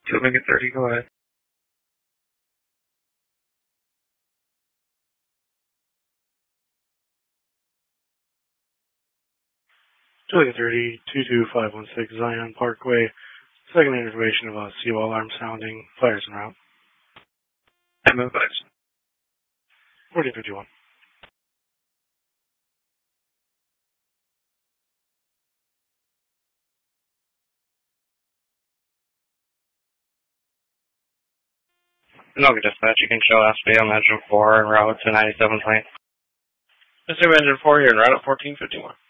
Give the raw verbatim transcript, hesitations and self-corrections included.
Two Lincoln thirty, go ahead. Two Lincoln thirty, two two five one six Zion Parkway. Second information about seawall alarm sounding. Fires en route. M O five. fourteen fifty-one. Noga Dispatch, you can show S B on Engine four en route to ninety-seven point. Assume Engine four here en route at fourteen fifty-one.